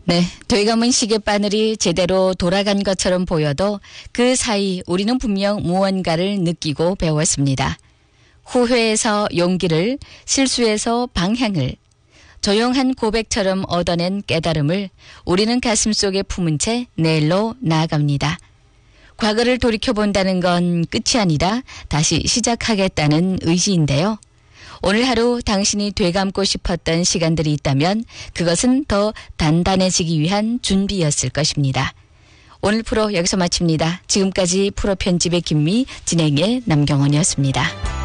네, 되감은 시계바늘이 제대로 돌아간 것처럼 보여도 그 사이 우리는 분명 무언가를 느끼고 배웠습니다. 후회에서 용기를, 실수에서 방향을, 조용한 고백처럼 얻어낸 깨달음을 우리는 가슴속에 품은 채 내일로 나아갑니다. 과거를 돌이켜본다는 건 끝이 아니라 다시 시작하겠다는 의지인데요. 오늘 하루 당신이 되감고 싶었던 시간들이 있다면 그것은 더 단단해지기 위한 준비였을 것입니다. 오늘 프로 여기서 마칩니다. 지금까지 프로 편집의 김미, 진행의 남경원이었습니다.